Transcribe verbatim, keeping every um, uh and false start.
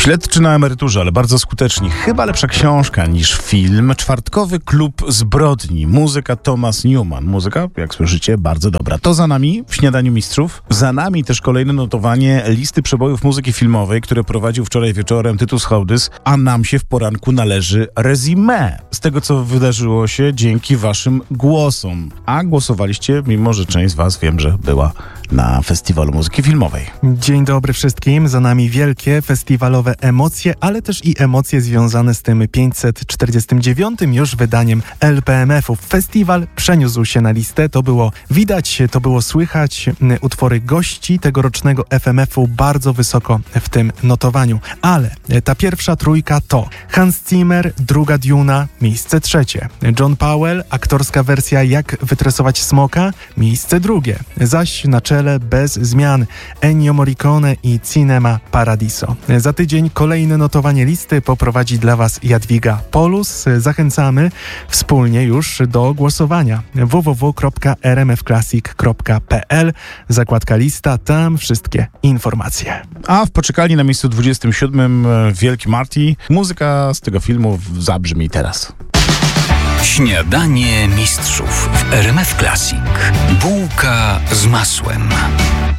Śledczy na emeryturze, ale bardzo skuteczni. Chyba lepsza książka niż film. Czwartkowy klub zbrodni. Muzyka Thomas Newman. Muzyka, jak słyszycie, bardzo dobra. To za nami w Śniadaniu Mistrzów. Za nami też kolejne notowanie listy przebojów muzyki filmowej, które prowadził wczoraj wieczorem Tytus Hołdys, a nam się w poranku należy rezumé z tego, co wydarzyło się dzięki waszym głosom. A głosowaliście, mimo że część z was, wiem, że była na Festiwalu Muzyki Filmowej. Dzień dobry wszystkim. Za nami wielkie festiwalowe emocje, ale też i emocje związane z tym pięćset czterdziestym dziewiątym już wydaniem L P M F-ów. Festiwal przeniósł się na listę. To było widać, to było słychać. Utwory gości tegorocznego F M F-u bardzo wysoko w tym notowaniu. Ale ta pierwsza trójka to Hans Zimmer, druga Duna, miejsce trzecie. John Powell, aktorska wersja Jak wytresować smoka, miejsce drugie. Zaś na czele bez zmian Ennio Morricone i Cinema Paradiso. Za tydzień kolejne notowanie listy poprowadzi dla Was Jadwiga Polus. Zachęcamy wspólnie już do głosowania. w w w kropka r m f classic kropka p l Zakładka lista, tam wszystkie informacje. A w poczekalni na miejscu dwudziestym siódmym Wielki Marty. Muzyka z tego filmu zabrzmi teraz. Śniadanie Mistrzów w R M F Classic. Bułka z masłem.